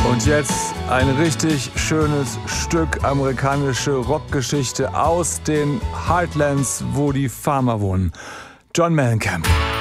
Und jetzt ein richtig schönes Stück amerikanische Rockgeschichte aus den Heartlands, wo die Farmer wohnen. John Mellencamp.